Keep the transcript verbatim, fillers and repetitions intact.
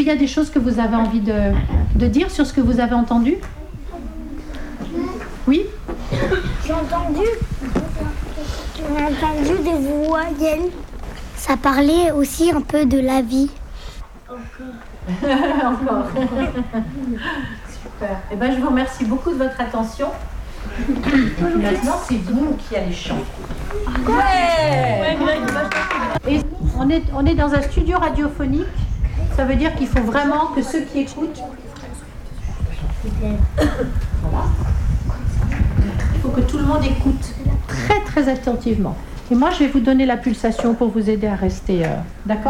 y a des choses que vous avez envie de, de dire sur ce que vous avez entendu? Oui? J'ai entendu, j'ai entendu des voyelles. Ça parlait aussi un peu de la vie. Encore. Super. Eh ben, je vous remercie beaucoup de votre attention. Maintenant, c'est vous qui allez chanter. Ouais. Et on est, on est dans un studio radiophonique. Ça veut dire qu'il faut vraiment que ceux qui écoutent... Voilà. Il faut que tout le monde écoute très très attentivement. Et moi, je vais vous donner la pulsation pour vous aider à rester... Euh, d'accord ?